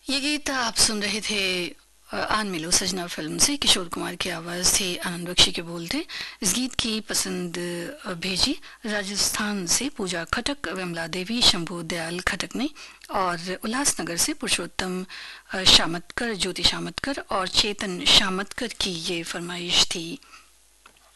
ये गीत आप सुन रहे थे आन मिलो सजना फिल्म से। किशोर कुमार की आवाज़ थी, आनंद बख्शी के बोल थे। इस गीत की पसंद भेजी राजस्थान से पूजा खटक, विमला देवी, शंभू दयाल खटक ने, और उल्लासनगर से पुरुषोत्तम शामतकर, ज्योति शामतकर और चेतन शामतकर की ये फरमाइश थी।